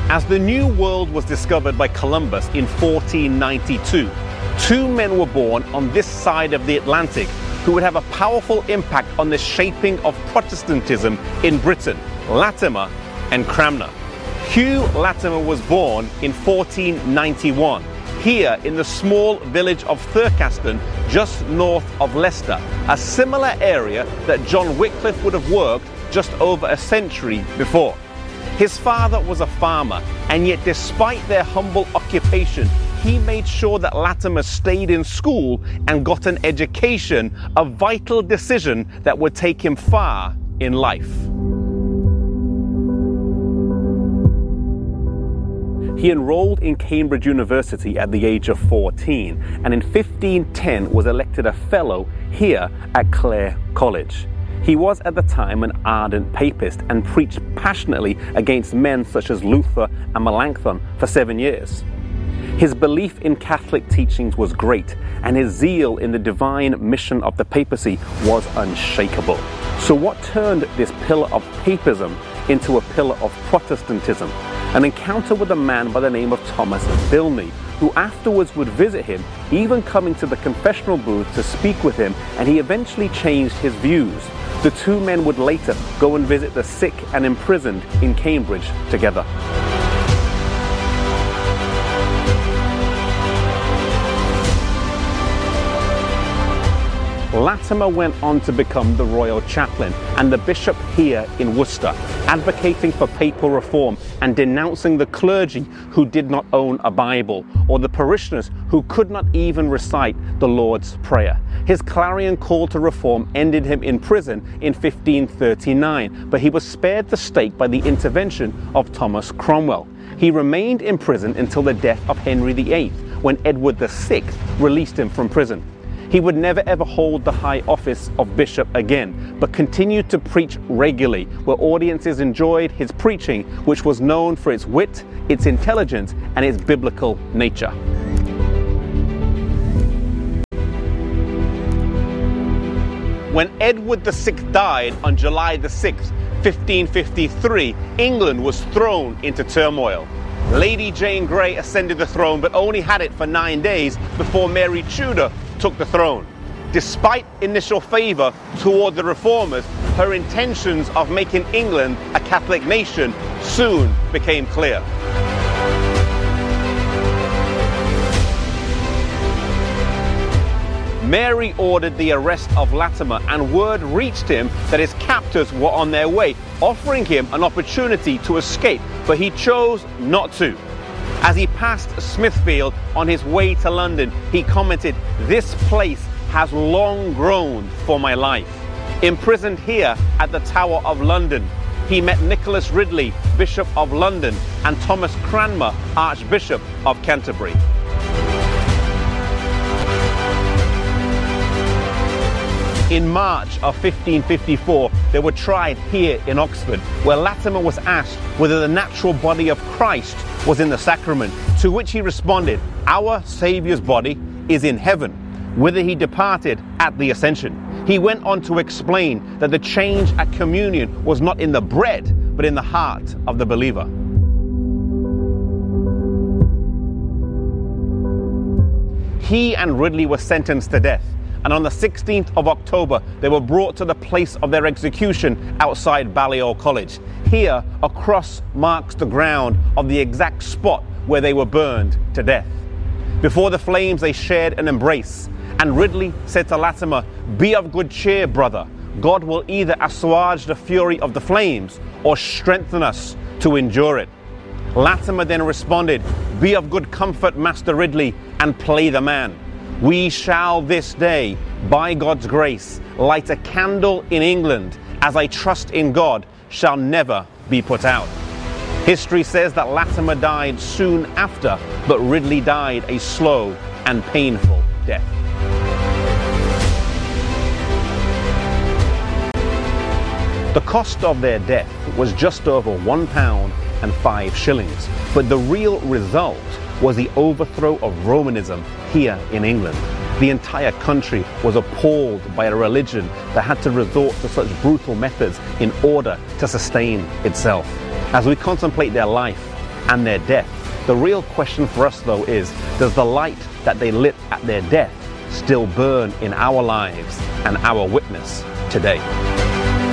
As the New World was discovered by Columbus in 1492, two men were born on this side of the Atlantic who would have a powerful impact on the shaping of Protestantism in Britain, Latimer and Cranmer. Hugh Latimer was born in 1491, here in the small village of Thurcaston, just north of Leicester, a similar area that John Wycliffe would have worked just over a century before. His father was a farmer, and yet despite their humble occupation, he made sure that Latimer stayed in school and got an education, a vital decision that would take him far in life. He enrolled in Cambridge University at the age of 14, and in 1510 was elected a fellow here at Clare College. He was at the time an ardent papist and preached passionately against men such as Luther and Melanchthon for 7 years. His belief in Catholic teachings was great, and his zeal in the divine mission of the papacy was unshakable. So what turned this pillar of papism into a pillar of Protestantism? An encounter with a man by the name of Thomas Bilney, who afterwards would visit him, even coming to the confessional booth to speak with him, and he eventually changed his views. The two men would later go and visit the sick and imprisoned in Cambridge together. Latimer went on to become the royal chaplain and the bishop here in Worcester, advocating for papal reform and denouncing the clergy who did not own a Bible, or the parishioners who could not even recite the Lord's Prayer. His clarion call to reform ended him in prison in 1539, but he was spared the stake by the intervention of Thomas Cromwell. He remained in prison until the death of Henry VIII, when Edward VI released him from prison. He would never ever hold the high office of bishop again, but continued to preach regularly, where audiences enjoyed his preaching, which was known for its wit, its intelligence, and its biblical nature. When Edward VI died on July the 6th, 1553, England was thrown into turmoil. Lady Jane Grey ascended the throne, but only had it for 9 days before Mary Tudor took the throne. Despite initial favour toward the reformers, her intentions of making England a Catholic nation soon became clear. Mary ordered the arrest of Latimer, and word reached him that his captors were on their way, offering him an opportunity to escape, but he chose not to. As he passed Smithfield on his way to London, he commented, "This place has long groaned for my life." Imprisoned here at the Tower of London, he met Nicholas Ridley, Bishop of London, and Thomas Cranmer, Archbishop of Canterbury. In March of 1554, they were tried here in Oxford, where Latimer was asked whether the natural body of Christ was in the sacrament, to which he responded, "Our Saviour's body is in heaven, whither he departed at the Ascension." He went on to explain that the change at communion was not in the bread, but in the heart of the believer. He and Ridley were sentenced to death, and on the 16th of October, they were brought to the place of their execution outside Balliol College. Here, a cross marks the ground of the exact spot where they were burned to death. Before the flames, they shared an embrace, and Ridley said to Latimer, "Be of good cheer, brother. God will either assuage the fury of the flames or strengthen us to endure it." Latimer then responded, "Be of good comfort, Master Ridley, and play the man. We shall this day, by God's grace, light a candle in England, as I trust in God, shall never be put out." History says that Latimer died soon after, but Ridley died a slow and painful death. The cost of their death was just over £1.05, but the real result was the overthrow of Romanism here in England. The entire country was appalled by a religion that had to resort to such brutal methods in order to sustain itself. As we contemplate their life, and their death. The real question for us, though, is, does the light that they lit at their death still burn in our lives and our witness today?